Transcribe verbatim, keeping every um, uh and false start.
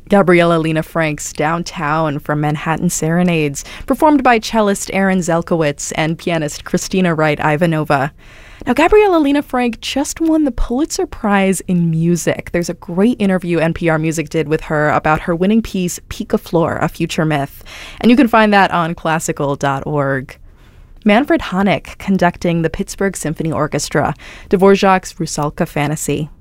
Gabriella Lena Frank's Downtown from Manhattan Serenades, performed by cellist Aaron Zelkowitz and pianist Christina Wright Ivanova. Now, Gabriella Lena Frank just won the Pulitzer Prize in Music. There's a great interview N P R Music did with her about her winning piece, Picaflor, A Future Myth. And you can find that on classical dot org. Manfred Honeck conducting the Pittsburgh Symphony Orchestra, Dvorak's Rusalka Fantasy.